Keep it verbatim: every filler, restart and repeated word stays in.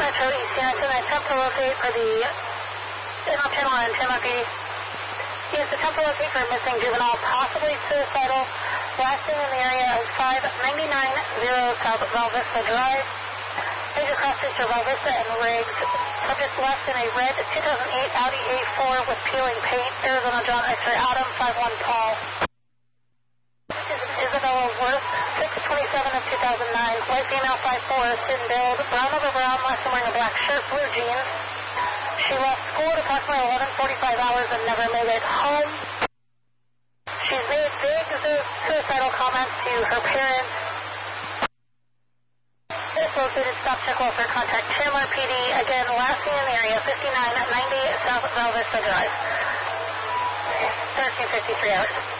Metro East Houston, attempt to locate for the Inland Channel and Channel P D. Yes, attempt to locate for a missing juvenile, possibly suicidal. Last seen in the area is five ninety-nine zero South Val Vista Drive. Major cross streets are Val Vista and Riggs. Subject left in a red two thousand eight Audi A four with peeling paint. Arizona John X-ray Adam five one Paul. This is Isabella Worth, six twenty-seven of two thousand nine. White female five four, thin build, brown over brown, last time wearing a black shirt, blue jeans. She left school at approximately eleven forty-five hours and never made it home. She's made big suicidal comments to her parents. If located, stop check welfare, contact Chandler P D. Again, last seen in the area, fifty-nine ninety South Val Vista Drive. thirteen fifty-three hours.